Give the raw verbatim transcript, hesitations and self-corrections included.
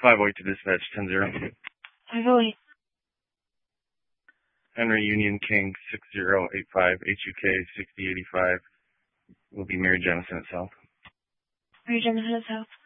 five oh eight to dispatch, ten zero. five oh eight. Henry Union King six zero eight five, H U K sixty eighty-five. Will be Mary Jemison itself. Mary Jemison itself.